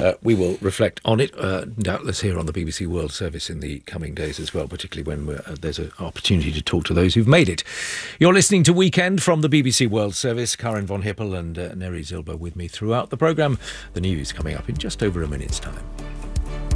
we will reflect on it, doubtless here on the BBC World Service in the coming days as well, particularly when there's an opportunity to talk to those who've made it. You're listening to Weekend from the BBC World Service. Karen von Hippel and Neri Zilber with me throughout the programme. The news coming up in just over a minute's time.